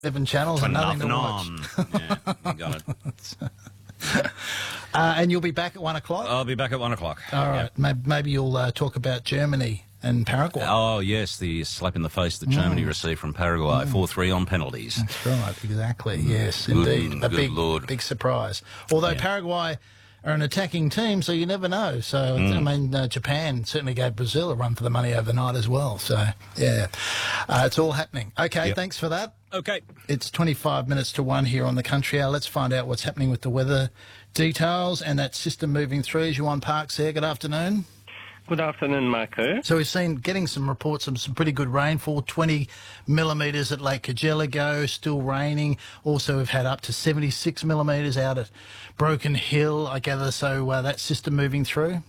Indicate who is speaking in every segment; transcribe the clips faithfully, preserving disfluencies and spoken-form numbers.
Speaker 1: Seven channels and nothing,
Speaker 2: nothing
Speaker 1: to watch.
Speaker 2: on. Yeah, you got it.
Speaker 1: uh, and you'll be back at one o'clock?
Speaker 2: I'll be back at one o'clock.
Speaker 1: All right.
Speaker 2: Yep.
Speaker 1: Maybe, maybe you'll uh, talk about Germany and Paraguay.
Speaker 2: Oh, yes, the slap in the face that Germany
Speaker 1: Mm.
Speaker 2: received from Paraguay, four three on penalties.
Speaker 1: That's right, exactly. Yes,
Speaker 2: Good-
Speaker 1: indeed. A
Speaker 2: good
Speaker 1: big,
Speaker 2: Lord.
Speaker 1: big surprise. Although
Speaker 2: Yeah.
Speaker 1: Paraguay are an attacking team, so you never know. So,
Speaker 2: Mm.
Speaker 1: I mean, uh, Japan certainly gave Brazil a run for the money overnight as well. So, yeah, uh, it's all happening. Okay,
Speaker 2: Yep.
Speaker 1: thanks for that.
Speaker 2: Okay.
Speaker 1: It's twenty-five minutes to one here on the Country Hour. Let's find out what's happening with the weather details and that system moving through. Juan Parks there, good afternoon.
Speaker 3: Good afternoon, Michael.
Speaker 1: So we've seen getting some reports of some pretty good rainfall, twenty millimetres at Lake Cargelligo, still raining. Also we've had up to seventy-six millimetres out at Broken Hill, I gather, so uh, that system moving through?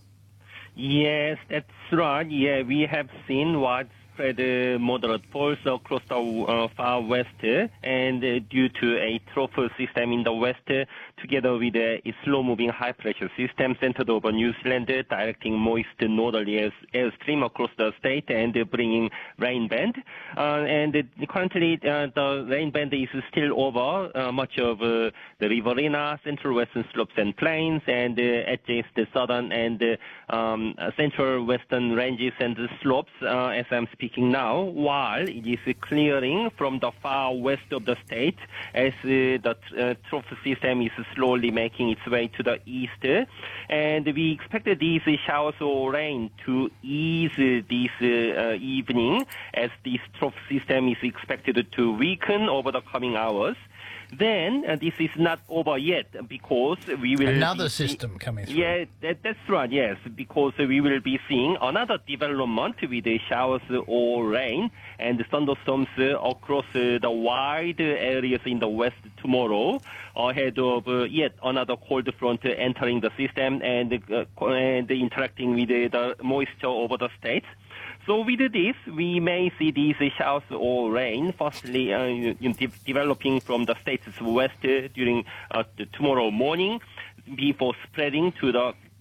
Speaker 3: Yes, that's right. Yeah, we have seen widespread uh, moderate falls across the uh, far west, uh, and uh, due to a tropical system in the west, uh, together with a slow-moving high-pressure system centered over New Zealand, uh, directing moist northerly air, airstream across the state and uh, bringing rain band. Uh, and uh, currently, uh, the rain band is still over uh, much of uh, the Riverina, central western slopes and plains, and uh, adjacent the southern and uh, um, central western ranges and slopes uh, as I'm speaking now, while it is clearing from the far west of the state as uh, the uh, tropical system is slowly making its way to the east. And we expect these showers or rain to ease this uh, evening as this tropical system is expected to weaken over the coming hours. Then uh, this is not over yet because we will
Speaker 1: Another
Speaker 3: be
Speaker 1: system coming through.
Speaker 3: Yeah, that, that's right. Yes, because we will be seeing another development with the showers or rain and thunderstorms uh, across uh, the wide areas in the west tomorrow, ahead of uh, yet another cold front entering the system and uh, and interacting with uh, the moisture over the state. So with this, we may see these showers or rain firstly uh, de- developing from the state's west uh, during uh, tomorrow morning before spreading to the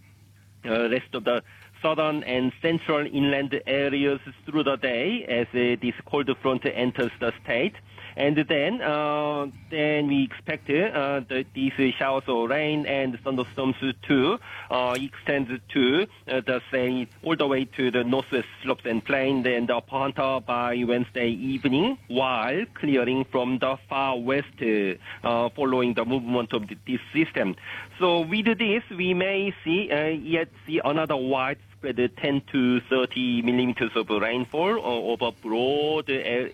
Speaker 3: uh, rest of the southern and central inland areas through the day as uh, this cold front enters the state. And then, uh, then we expect uh, the, these showers or rain and thunderstorms to uh, extend to uh, the say all the way to the northwest slopes and plains and the upper Hunter by Wednesday evening, while clearing from the far west uh, following the movement of the, this system. So with this, we may see uh, yet see another wide ten to thirty millimeters of rainfall over broad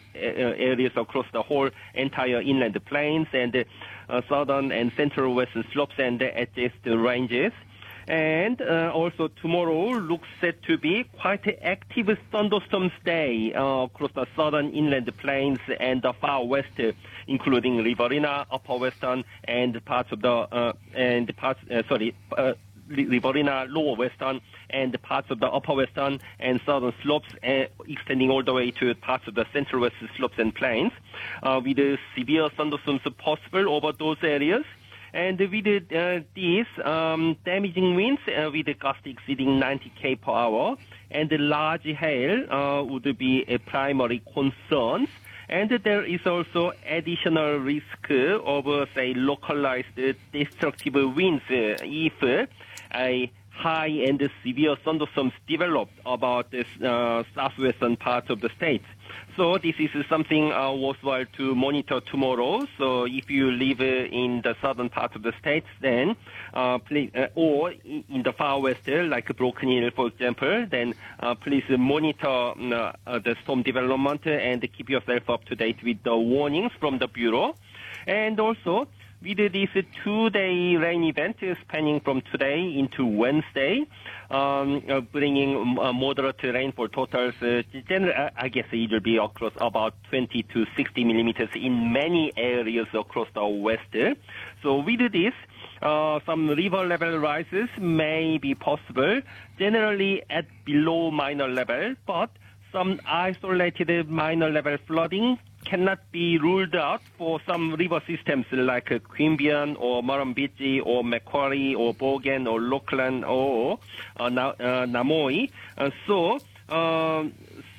Speaker 3: areas across the whole entire inland plains and uh, southern and central western slopes and adjacent ranges. And uh, also tomorrow looks set to be quite an active thunderstorms day uh, across the southern inland plains and the far west, uh, including Riverina, upper western, and parts of the uh, and parts uh, sorry. Uh, Riverina, lower western, and parts of the upper western and southern slopes, uh, extending all the way to parts of the central western slopes and plains, uh, with uh, severe thunderstorms possible over those areas. And with uh, these um, damaging winds uh, with a gust exceeding ninety kilometers per hour, and the large hail uh, would be a primary concern. And there is also additional risk of, uh, say, localized uh, destructive winds uh, if uh, a high and severe thunderstorms develop about the uh, southwestern part of the state. So this is something uh, worthwhile to monitor tomorrow. So if you live uh, in the southern part of the state, then uh, please, uh, or in the far west, uh, like Broken Hill, for example, then uh, please monitor uh, uh, the storm development and keep yourself up to date with the warnings from the Bureau. And also, with this two-day rain event spanning from today into Wednesday, um, uh, bringing uh, moderate rainfall totals, uh, generally, I guess it will be across about twenty to sixty millimeters in many areas across the west. So with this, uh, some river level rises may be possible, generally at below minor level, but some isolated minor level flooding cannot be ruled out for some river systems like uh, Queanbeyan or Murrumbidgee or Macquarie or Bogan or Lachlan or uh, Na- uh, Namoi. Uh, so, uh,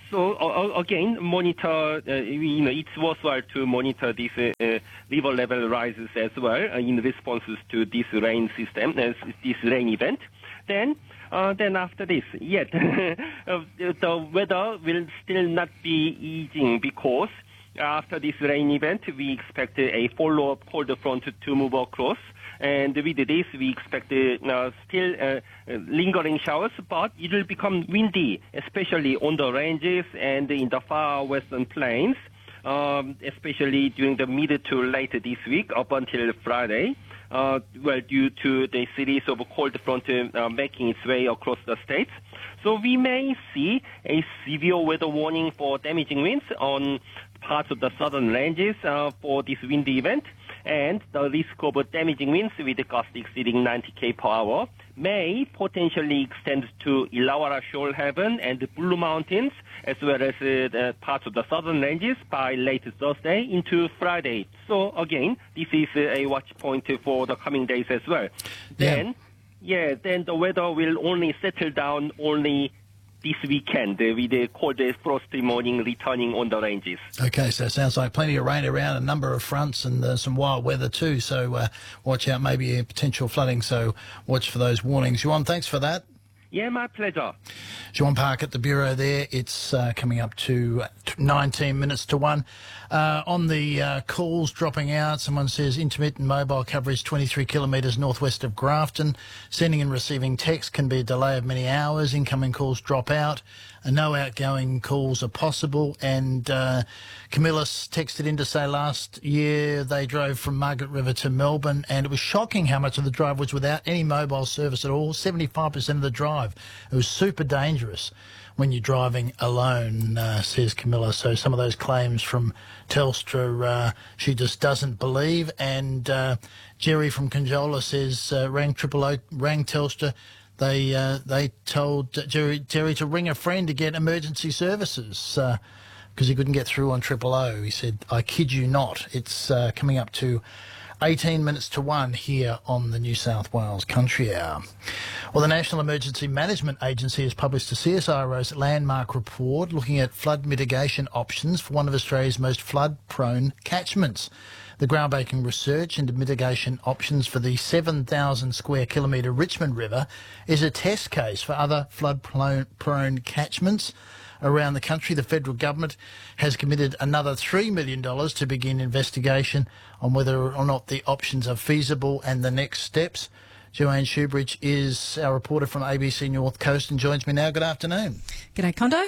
Speaker 3: so uh, again, monitor. Uh, you know, it's worthwhile to monitor these uh, uh, river level rises as well uh, in responses to this rain system, uh, this rain event. Then, uh, then after this, yet uh, the weather will still not be easing because after this rain event, we expect a follow-up cold front to move across. And with this, we expect uh, still uh, lingering showers, but it will become windy, especially on the ranges and in the far western plains, um, especially during the mid to late this week up until Friday. Uh, well, due to the series of cold front uh, making its way across the states. So we may see a severe weather warning for damaging winds on parts of the southern ranges uh, for this windy event. And the risk of damaging winds with gusts exceeding ninety kilometers per hour may potentially extend to Illawarra Shoalhaven and the Blue Mountains, as well as uh, the parts of the southern ranges by late Thursday into Friday. So again, this is uh, a watch point for the coming days as well.
Speaker 1: Yeah.
Speaker 3: Then, yeah, then the weather will only settle down only this weekend uh, with the cold uh, frosty morning returning on the ranges.
Speaker 1: Okay, so it sounds like plenty of rain around, a number of fronts and uh, some wild weather too. So uh, watch out, maybe potential flooding. So watch for those warnings. Juan, thanks for that.
Speaker 3: Yeah, my pleasure.
Speaker 1: Juan Park at the Bureau there. It's uh, coming up to nineteen minutes to one. Uh, on the uh, calls dropping out, someone says intermittent mobile coverage twenty-three kilometres northwest of Grafton. Sending and receiving text can be a delay of many hours. Incoming calls drop out. And no outgoing calls are possible. And uh, Camillus texted in to say last year they drove from Margaret River to Melbourne, and it was shocking how much of the drive was without any mobile service at all. seventy-five percent of the drive. It was super dangerous when you're driving alone, uh, says Camilla. So some of those claims from Telstra, uh, she just doesn't believe. And uh, Jerry from Conjola says, uh, rang Triple O, rang Telstra. They uh, they told Jerry, Jerry to ring a friend to get emergency services because uh, he couldn't get through on Triple O. He said, I kid you not. It's uh, coming up to eighteen minutes to one here on the New South Wales Country Hour. Well, the National Emergency Management Agency has published a C S I R O's landmark report looking at flood mitigation options for one of Australia's most flood-prone catchments. The groundbreaking research into mitigation options for the seven thousand square kilometre Richmond River is a test case for other flood-prone catchments around the country. The federal government has committed another three million dollars to begin investigation on whether or not the options are feasible and the next steps. Joanne Shoebridge is our reporter from A B C North Coast and joins me now. Good afternoon.
Speaker 4: G'day, Condo.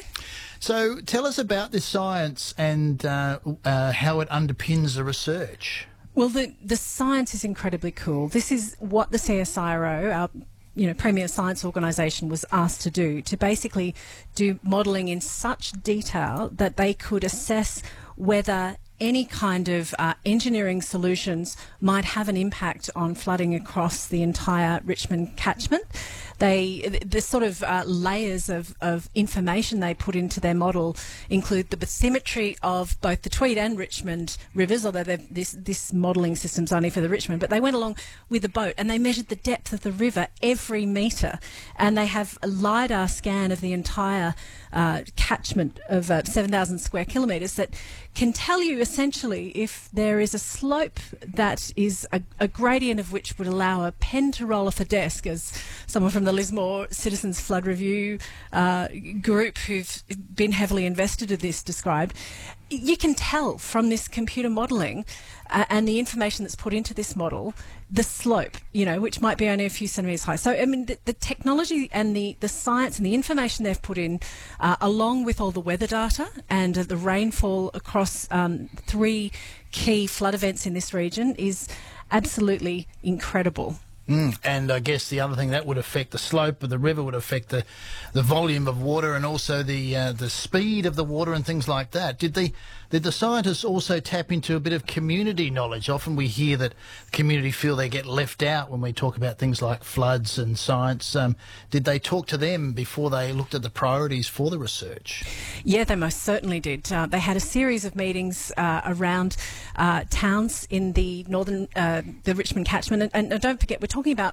Speaker 1: So tell us about this science and uh, uh, how it underpins the research.
Speaker 4: Well, the, the science is incredibly cool. This is what the C S I R O, our you know, premier science organisation, was asked to do, to basically do modelling in such detail that they could assess whether any kind of uh, engineering solutions might have an impact on flooding across the entire Richmond catchment. They, the sort of uh, layers of, of information they put into their model include the bathymetry of both the Tweed and Richmond rivers, although this, this modelling system's only for the Richmond, but they went along with the boat and they measured the depth of the river every metre, and they have a LiDAR scan of the entire uh, catchment of uh, seven thousand square kilometres that can tell you essentially if there is a slope that is a, a gradient of which would allow a pen to roll off a desk, as someone from the Lismore Citizens Flood Review uh, group who've been heavily invested in this described. You can tell from this computer modelling uh, and the information that's put into this model the slope, you know, which might be only a few centimetres high. So, I mean, the, the technology and the, the science and the information they've put in, uh, along with all the weather data and uh, the rainfall across um, three key flood events in this region, is absolutely incredible.
Speaker 1: Mm. And I guess the other thing that would affect the slope of the river would affect the, the volume of water and also the uh, the speed of the water and things like that. Did the did the scientists also tap into a bit of community knowledge? Often we hear that the community feel they get left out when we talk about things like floods and science. Um, did they talk to them before they looked at the priorities for the research?
Speaker 4: Yeah, they most certainly did. Uh, they had a series of meetings uh, around uh, towns in the northern, uh, the Richmond catchment. And, and don't forget, we're talking about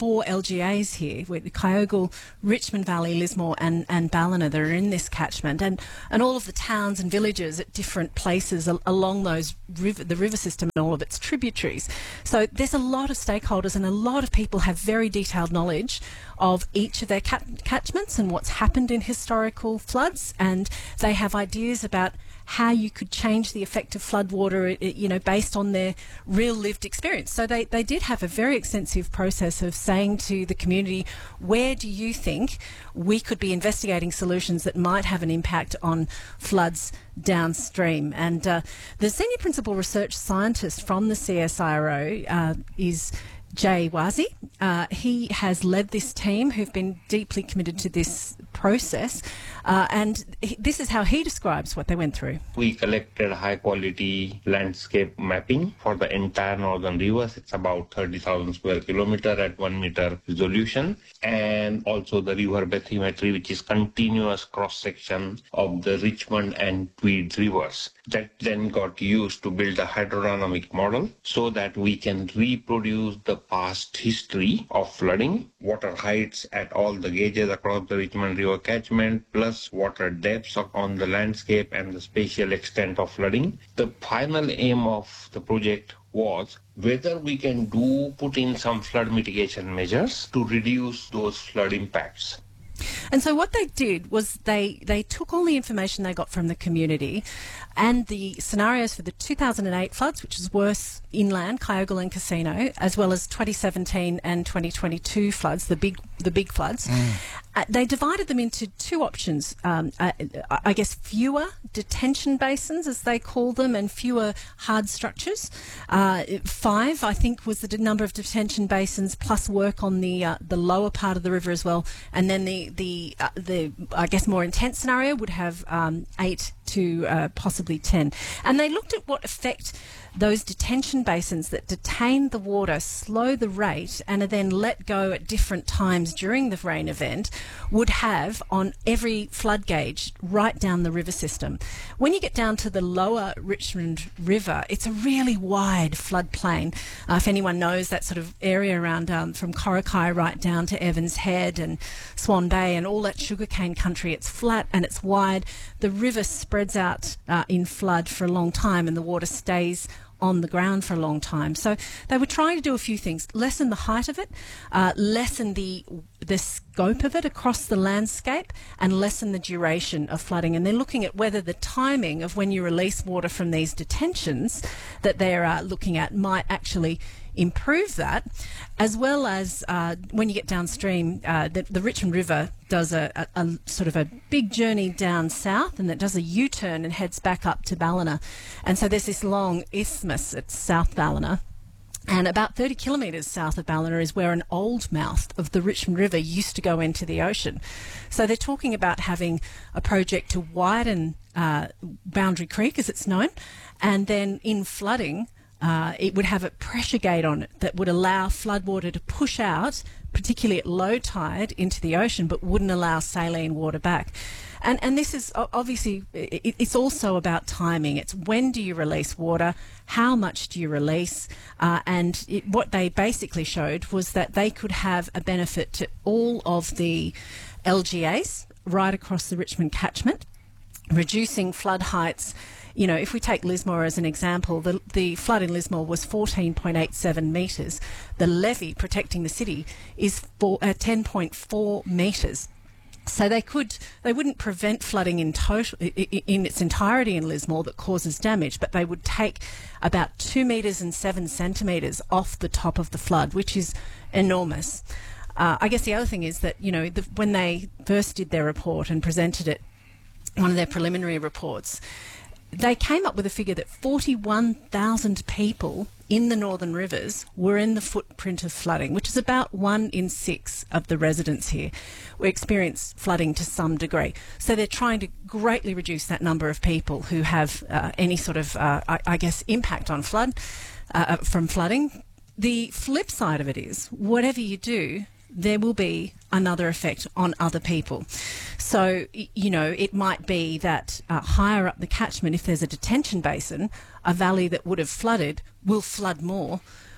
Speaker 4: four L G As here, with Kyogle, Richmond Valley, Lismore and, and Ballina that are in this catchment, and, and all of the towns and villages at different places al- along those river, the river system and all of its tributaries. So there's a lot of stakeholders and a lot of people have very detailed knowledge of each of their cat- catchments and what's happened in historical floods, and they have ideas about how you could change the effect of floodwater, you know, based on their real lived experience. So they, they did have a very extensive process of saying to the community, where do you think we could be investigating solutions that might have an impact on floods downstream? And uh, the senior principal research scientist from the C S I R O uh, is Jay Wazi. Uh, he has led this team who've been deeply committed to this process, uh, and he, this is how he describes what they went through.
Speaker 5: We collected high quality landscape mapping for the entire northern rivers. It's about thirty thousand square kilometer at one meter resolution, and also the river bathymetry, which is continuous cross section of the Richmond and Tweed rivers. That then got used to build a hydrodynamic model so that we can reproduce the past history of flooding, water heights at all the gauges across the Richmond River catchment, plus water depths on the landscape and the spatial extent of flooding. The final aim of the project was whether we can do put in some flood mitigation measures to reduce those flood impacts.
Speaker 4: And so what they did was they, they took all the information they got from the community and the scenarios for the two thousand eight floods, which is worse inland, Kyogle and Casino, as well as twenty seventeen and twenty twenty-two floods, the big the big floods. Mm. Uh, they divided them into two options. Um, uh, I guess fewer detention basins, as they call them, and fewer hard structures. Uh, five, I think, was the number of detention basins, plus work on the uh, the lower part of the river as well. And then the the uh, the I guess more intense scenario would have um, eight to uh, possibly ten. And they looked at what effect those detention basins that detain the water, slow the rate, and are then let go at different times during the rain event would have on every flood gauge right down the river system. When you get down to the lower Richmond River, it's a really wide floodplain. Uh, if anyone knows that sort of area around um, from Corrockeye right down to Evans Head and Swan Bay and all that sugarcane country, it's flat and it's wide. The river spreads out uh, in flood for a long time and the water stays on the ground for a long time. So they were trying to do a few things: lessen the height of it, uh, lessen the the scope of it across the landscape, and lessen the duration of flooding. And they're looking at whether the timing of when you release water from these detentions that they're uh, looking at might actually improve that, as well as uh, when you get downstream, uh, the, the Richmond River does a, a, a sort of a big journey down south, and it does a U-turn and heads back up to Ballina. And so there's this long isthmus at South Ballina, and about thirty kilometres south of Ballina is where an old mouth of the Richmond River used to go into the ocean. So they're talking about having a project to widen uh, Boundary Creek, as it's known, and then in flooding, Uh, it would have a pressure gate on it that would allow floodwater to push out, particularly at low tide, into the ocean, but wouldn't allow saline water back. And and this is obviously, it, it's also about timing. It's when do you release water, how much do you release, uh, and it, what they basically showed was that they could have a benefit to all of the L G As right across the Richmond catchment, reducing flood heights. You know, if we take Lismore as an example, the, the flood in Lismore was fourteen point eight seven metres. The levee protecting the city is for, uh, ten point four metres. So they could, they wouldn't prevent flooding in total, in its entirety in Lismore that causes damage, but they would take about two metres and seven centimetres off the top of the flood, which is enormous. Uh, I guess the other thing is that, you know, the, when they first did their report and presented it, one of their preliminary reports, they came up with a figure that forty-one thousand people in the northern rivers were in the footprint of flooding, which is about one in six of the residents here who experience flooding to some degree. So they're trying to greatly reduce that number of people who have uh, any sort of, uh, I, I guess, impact on flood, uh, from flooding. The flip side of it is, whatever you do, there will be another effect on other people. So, you know, it might be that uh, higher up the catchment, if there's a detention basin, a valley that would have flooded will flood more,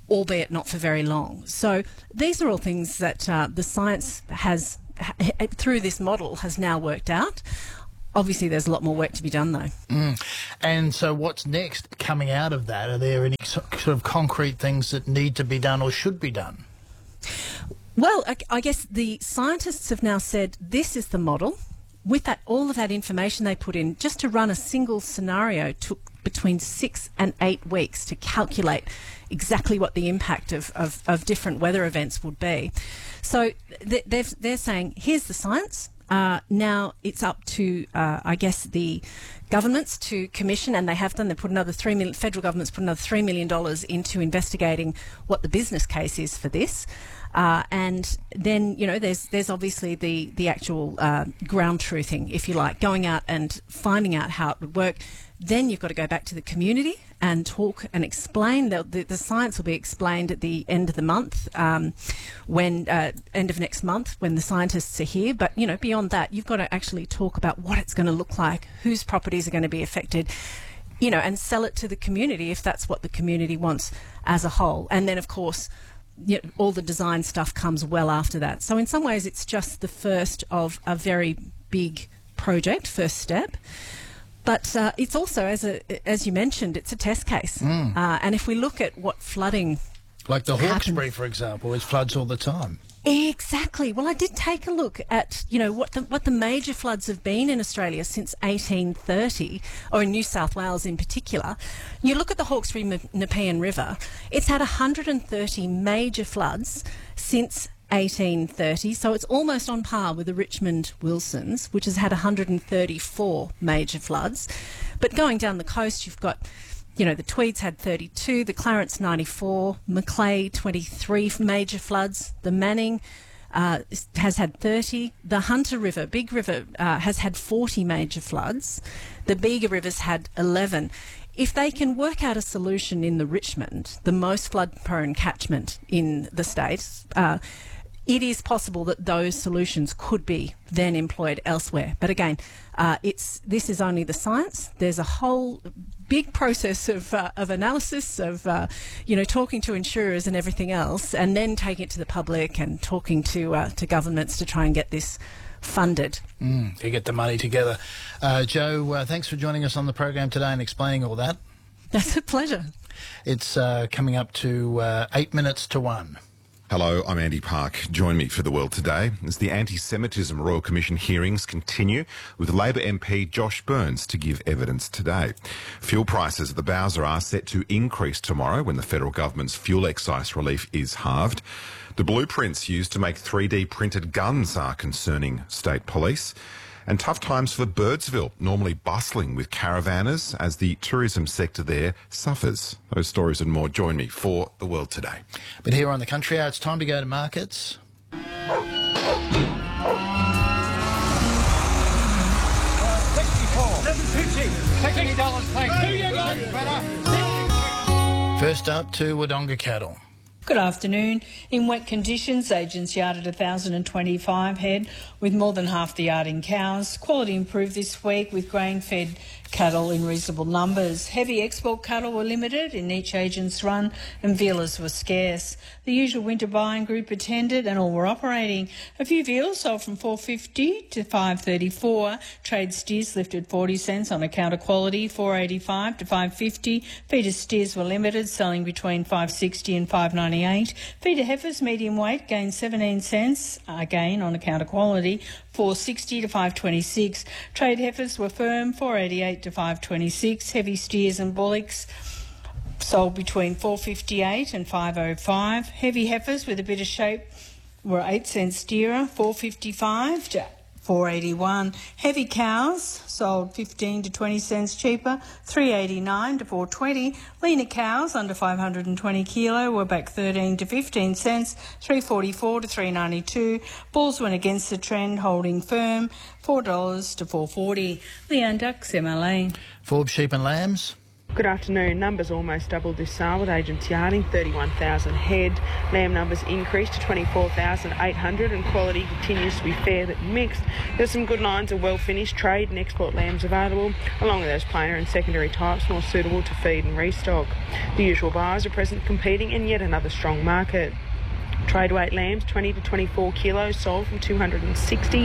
Speaker 4: albeit not for very long. So these are all things that uh, the science has, ha- through this model, has now worked out. Obviously, there's a lot more work to be done, though.
Speaker 1: Mm. And so what's next coming out of that? Are there any so- sort of concrete things that need to be done or should be done?
Speaker 4: Well, I, I guess the scientists have now said this is the model. With that, all of that information they put in, just to run a single scenario took between six and eight weeks to calculate exactly what the impact of, of, of different weather events would be. So th- they've, they're saying, here's the science. Uh, now it's up to, uh, I guess, the governments to commission, and they have done. They put another three million. Federal government's put another three million dollars into investigating what the business case is for this. Uh, and then, you know, there's there's obviously the the actual uh, ground truthing, if you like, going out and finding out how it would work. Then you've got to go back to the community and talk and explain. The, the, the science will be explained at the end of the month, um, when uh, end of next month, when the scientists are here. But, you know, beyond that, you've got to actually talk about what it's going to look like, whose properties are going to be affected, you know, and sell it to the community if that's what the community wants as a whole. And then, of course, you know, all the design stuff comes well after that. So in some ways, it's just the first of a very big project, first step. But uh, it's also, as a, as you mentioned, it's a test case. Mm. Uh, and if we look at what flooding...
Speaker 1: Like the Hawkesbury,
Speaker 4: happens,
Speaker 1: for example, it floods all the time.
Speaker 4: Exactly. Well, I did take a look at, you know, what the what the major floods have been in Australia since eighteen thirty, or in New South Wales in particular. You look at the Hawkesbury Nepean River, it's had one hundred thirty major floods since eighteen thirty, so it's almost on par with the Richmond Wilsons, which has had one hundred thirty-four major floods. But going down the coast, you've got, you know, the Tweeds had thirty-two, the Clarence ninety-four, Macleay twenty-three major floods, the Manning uh, has had thirty, the Hunter River, Big River, uh, has had forty major floods, the Bega River's had eleven. If they can work out a solution in the Richmond, the most flood-prone catchment in the state, uh, it is possible that those solutions could be then employed elsewhere. But again, uh, it's this is only the science. There's a whole big process of uh, of analysis, of uh, you know, talking to insurers and everything else, and then taking it to the public and talking to uh, to governments to try and get this funded.
Speaker 1: Mm, to get the money together. Uh, Joe, uh, thanks for joining us on the program today and explaining all that.
Speaker 4: That's a pleasure.
Speaker 1: It's uh, coming up to uh, eight minutes to one.
Speaker 6: Hello, I'm Andy Park. Join me for The World Today as the Anti-Semitism Royal Commission hearings continue, with Labor M P Josh Burns to give evidence today. Fuel prices at the Bowser are set to increase tomorrow when the federal government's fuel excise relief is halved. The blueprints used to make three D printed guns are concerning state police. And tough times for Birdsville, normally bustling with caravanners, as the tourism sector there suffers. Those stories and more. Join me for The World Today.
Speaker 1: But here on the Country Hour, it's time to go to markets. First up to Wodonga cattle.
Speaker 7: Good afternoon. In wet conditions, agents yarded one thousand twenty-five head, with more than half the yard in cows. Quality improved this week with grain-fed cattle in reasonable numbers. Heavy export cattle were limited in each agent's run and vealers were scarce. The usual winter buying group attended and all were operating. A few veals sold from four fifty to five thirty-four. Trade steers lifted forty cents on account of quality, four eighty-five to five fifty. Feeder steers were limited, selling between five sixty and five ninety-eight. Feeder heifers, medium weight, gained seventeen cents, again on account of quality, four sixty to five twenty-six. Trade heifers were firm, four eighty-eight to five twenty-six. Heavy steers and bullocks sold between four fifty-eight and five oh five. Heavy heifers with a bit of shape were eight cents dearer, four fifty-five to four eighty-one. Heavy cows sold fifteen to twenty cents cheaper, three eighty-nine to four twenty. Leaner cows under five hundred twenty kilo were back thirteen to fifteen cents, three forty-four to three ninety-two. Bulls went against the trend, holding firm, four dollars to four forty. Leanne Ducks, M L A.
Speaker 1: Forbes sheep and lambs.
Speaker 8: Good afternoon. Numbers almost doubled this sale with agents yarding thirty-one thousand head. Lamb numbers increased to twenty-four thousand eight hundred and quality continues to be fair but mixed. There's some good lines of well-finished trade and export lambs available, along with those plainer and secondary types more suitable to feed and restock. The usual buyers are present competing in yet another strong market. Trade weight lambs twenty to twenty-four kilos sold from two hundred sixty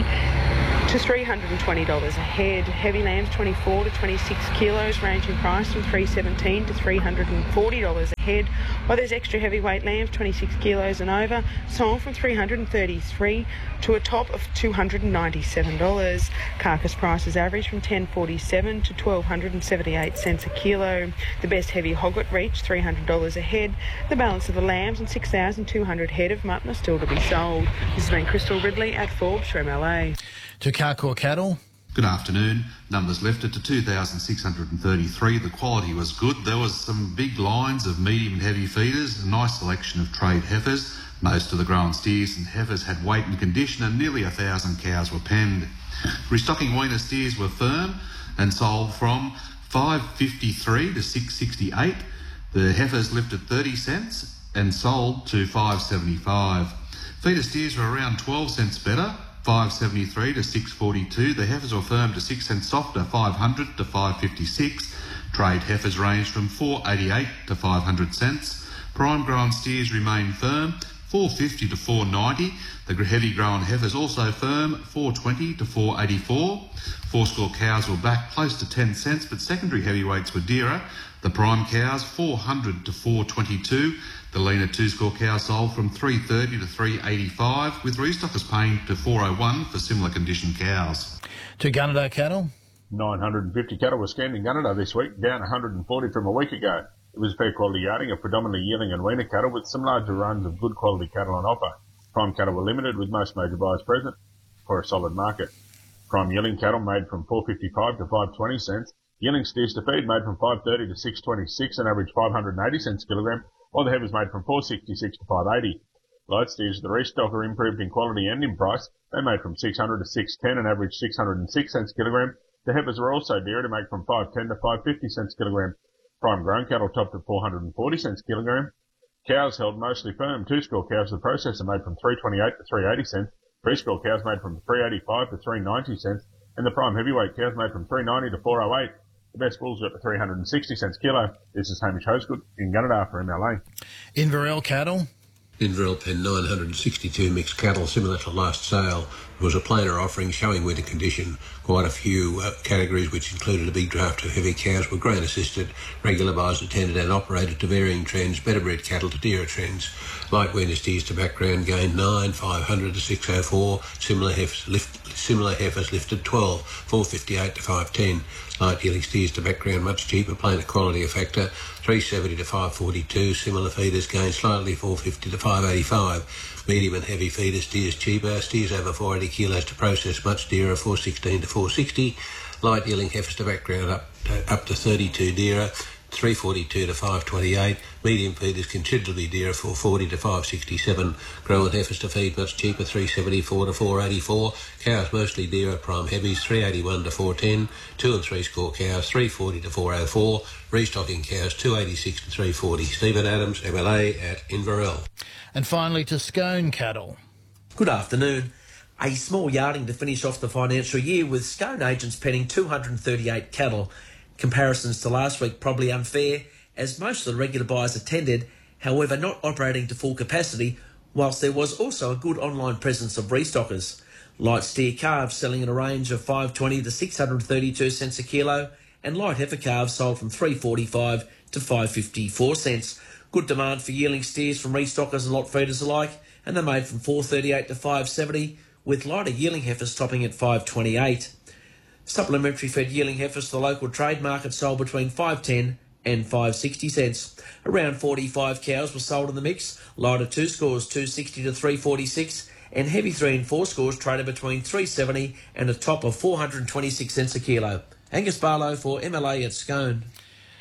Speaker 8: to three hundred twenty dollars a head. Heavy lambs twenty-four to twenty-six kilos range in price from three hundred seventeen dollars to three hundred forty dollars a head, while there's extra heavyweight lambs twenty-six kilos and over sold from three hundred thirty-three dollars to a top of two hundred ninety-seven dollars. Carcass prices average from ten forty-seven to twelve seventy-eight cents a kilo. The best heavy hoglet reached three hundred dollars a head. The balance of the lambs and six thousand two hundred head of mutton are still to be sold. This has been Crystal Ridley at Forbes for M L A.
Speaker 1: To Carcoar Cattle.
Speaker 9: Good afternoon. Numbers lifted to two thousand six hundred thirty-three. The quality was good. There was some big lines of medium and heavy feeders, a nice selection of trade heifers. Most of the grown steers and heifers had weight and condition, and nearly a thousand cows were penned. Restocking weaner steers were firm and sold from five fifty-three to six sixty-eight. The heifers lifted thirty cents and sold to five seventy-five. Feeder steers were around twelve cents better, five seventy-three to six forty-two. The heifers were firm to six cents softer, five hundred to five fifty-six. Trade heifers ranged from four eighty-eight to five hundred cents. Prime grown steers remained firm, four fifty to four ninety. The heavy grown heifers also firm, four twenty to four eighty-four. Four score cows were back close to ten cents, but secondary heavyweights were dearer. The prime cows four hundred to four twenty-two. The leaner two score cows sold from three thirty to three eighty-five, with restockers paying to four oh one for similar condition cows.
Speaker 1: To Gunnedah Cattle.
Speaker 10: nine hundred fifty cattle were scanned in Gunnedah this week, down one hundred forty from a week ago. It was fair quality yarding of predominantly yearling and weaner cattle, with some larger runs of good quality cattle on offer. Prime cattle were limited, with most major buyers present for a solid market. Prime yearling cattle made from four fifty-five to five twenty cents. Yearling steers to feed made from five thirty to six twenty-six and average five hundred eighty cents a kilogram, while the heavers made from four sixty-six to five eighty. Light steers, the restocker, improved in quality and in price. They made from six hundred to six ten and average six hundred six cents a kilogram. The heifers were also dearer to make from five ten to five fifty cents a kilogram. Prime grown cattle topped at four hundred forty cents a kilogram. Cows held mostly firm. Two score cows the processor made from three twenty-eight to three eighty cents. Three score cows made from three eighty-five to three ninety cents. And the prime heavyweight cows made from three ninety to four oh eight. The best bulls are at three hundred sixty cents a kilo. This is Hamish Hosgood in Gunnedah for M L A.
Speaker 1: Inverell Cattle.
Speaker 11: Inverell penned nine hundred sixty-two mixed cattle, similar to last sale. It was a plainer offering showing winter condition. Quite a few uh, categories, which included a big draft of heavy cows, were grain assisted. Regular buyers attended and operated to varying trends, better bred cattle to dearer trends. Light weaner steers to background gained nine, five hundred to six oh four. Similar heifers, lift, similar heifers lifted twelve, four fifty-eight to five ten. Light yearling steers to background much cheaper, plainer quality a factor, three seventy to five forty-two. Similar feeders gained slightly, four fifty to five eighty-five. Medium and heavy feeder steers cheaper. Steers over four eighty kilos to process much dearer, four sixteen to four sixty. Light yearling heifers to background up to, up to thirty-two dearer, three forty-two to five twenty-eight. Medium feeders considerably dearer, four forty to five sixty-seven. Grown heifers to feed much cheaper, three seventy-four to four eighty-four. Cows mostly dearer, prime heavies, three eighty-one to four ten. Two and three score cows, three forty to four oh four. Restocking cows, two eighty-six to three forty. Stephen Adams, M L A at Inverell.
Speaker 1: And finally to Scone Cattle.
Speaker 12: Good afternoon. A small yarding to finish off the financial year, with Scone agents penning two hundred thirty-eight cattle. Comparisons to last week probably unfair, as most of the regular buyers attended, however not operating to full capacity, whilst there was also a good online presence of restockers. Light steer calves selling in a range of five twenty to six hundred thirty-two cents a kilo, and light heifer calves sold from three forty-five to five fifty-four cents. Good demand for yearling steers from restockers and lot feeders alike, and they're made from four thirty-eight to five seventy, with lighter yearling heifers topping at five twenty-eight. Supplementary fed yearling heifers to the local trade market sold between five ten and five sixty cents. Around forty-five cows were sold in the mix. Lighter two scores two sixty to three forty-six, and heavy three and four scores traded between three seventy and a top of four hundred twenty-six cents a kilo. Angus Barlow for M L A at Scone.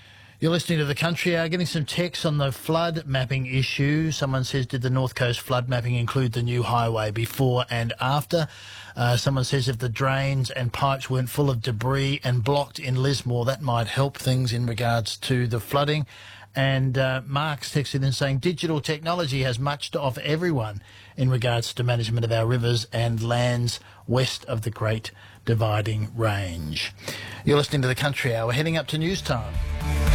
Speaker 1: You're listening to The Country Hour. Getting some text on the flood mapping issue. Someone says, did the North Coast flood mapping include the new highway before and after? Uh, someone says, if the drains and pipes weren't full of debris and blocked in Lismore, that might help things in regards to the flooding. And uh, Mark's texted in saying, digital technology has much to offer everyone in regards to management of our rivers and lands west of the Great Dividing Range. You're listening to The Country Hour. We're heading up to news time.